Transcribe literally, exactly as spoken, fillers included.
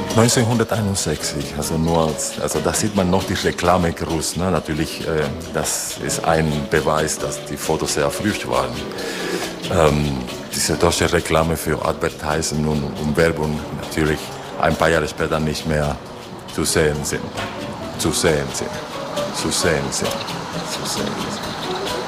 neunzehnhunderteinundsechzig, also nur, als, also da sieht man noch die Reklame groß. Ne? Natürlich, äh, das ist ein Beweis, dass die Fotos sehr früh waren. Ähm, diese deutsche Reklame für Advertising und, und Werbung natürlich ein paar Jahre später nicht mehr zu sehen sind. Zu sehen sind. Zu sehen sind. Zu sehen sind.